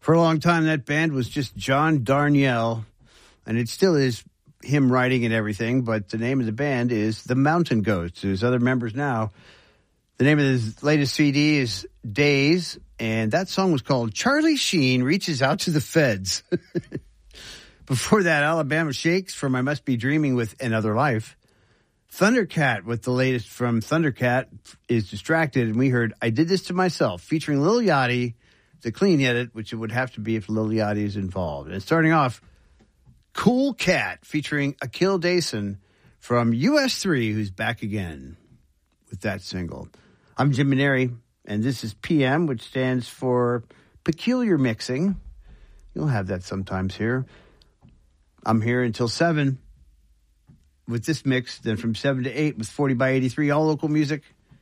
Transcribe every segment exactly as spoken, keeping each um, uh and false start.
For a long time, that band was just John Darnielle, and it still is him writing and everything, but the name of the band is The Mountain Goats. There's other members now. The name of his latest C D is Days, and that song was called Charlie Sheen Reaches Out to the Feds. Before that, Alabama Shakes from I Must Be Dreaming with Another Life. Thundercat with the latest from Thundercat is Distracted, and we heard I Did This to Myself, featuring Lil Yachty, the clean edit, which it would have to be if Lil Yachty is involved. And starting off, Cool Cat featuring Akil Dason from U S three, who's back again with that single. I'm Jim Maneri, and this is P M, which stands for Peculiar Mixing. You'll have that sometimes here. I'm here until seven with this mix, then from seven to eight with forty by eighty-three, all local music.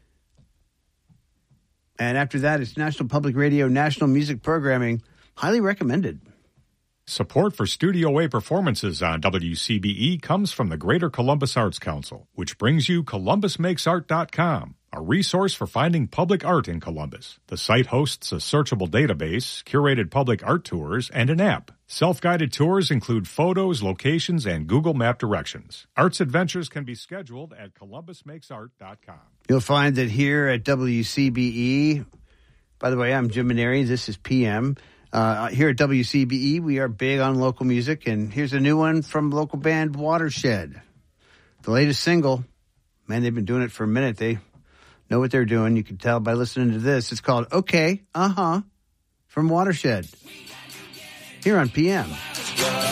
And after that, it's National Public Radio, national music programming. Highly recommended. Support for Studio A performances on W C B E comes from the Greater Columbus Arts Council, which brings you Columbus Makes Art dot com, a resource for finding public art in Columbus. The site hosts a searchable database, curated public art tours, and an app. Self-guided tours include photos, locations, and Google Map directions. Arts adventures can be scheduled at Columbus Makes Art dot com. You'll find that here at W C B E, by the way, I'm Jim Maneri, this is P M. Uh, here at W C B E, we are big on local music, and here's a new one from local band Watershed. The latest single, man, they've been doing it for a minute. They know what they're doing. You can tell by listening to this. It's called Okay, Uh-huh, from Watershed, here on P M.